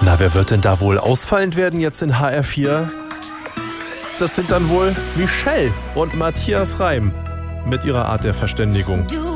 Na, wer wird denn da wohl ausfallend werden jetzt in HR4? Das sind dann wohl Michelle und Matthias Reim mit ihrer Art der Verständigung.